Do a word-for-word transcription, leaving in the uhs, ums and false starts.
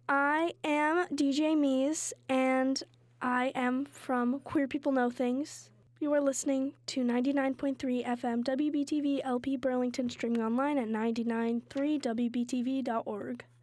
I am D J Mies, and I am from Queer People Know Things. You are listening to ninety-nine point three F M W B T V L P Burlington, streaming online at nine nine three W B T V dot org.